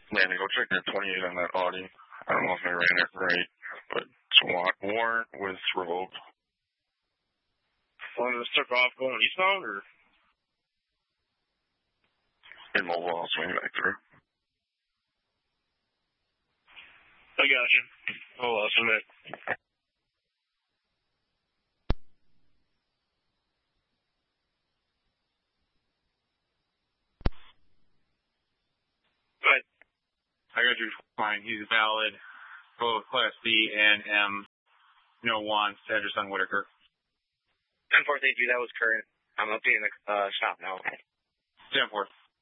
Man, go check that 28 on that Audi. I don't know if I ran it right, but it's warrant with revoked. Well, just took off going eastbound, or? In Mobile, I'll swing back through. I got you. I'll submit. Right. I got your fine. He's valid. Both Class B and M. No wants. Address on Whitaker. 10-4, that was current. I'm updating the shop now. 10-4.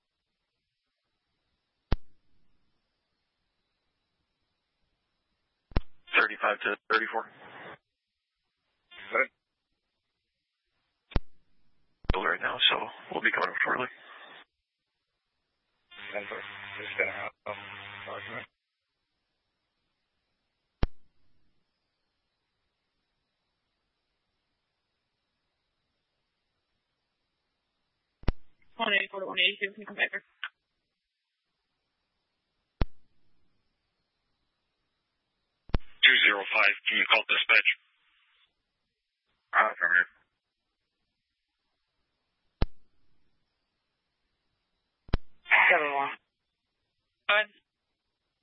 35 to 34. Good. Right now, so we'll be coming up shortly. 10-4. Just gonna have document. One 184 to 182. Can you come back here? Can you call dispatch? Affirmative. Seven one. Go ahead.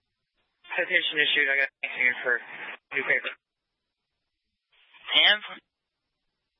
Citation issued. I got here for new paper. And